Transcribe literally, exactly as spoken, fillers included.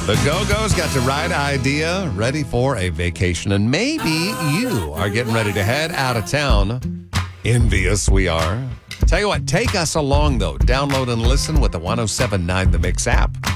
The Go-Go's got the right idea, ready for a vacation. And maybe you are getting ready to head out of town. Envious we are. Tell you what, take us along, though. Download and listen with the one oh seven point nine The Mix app.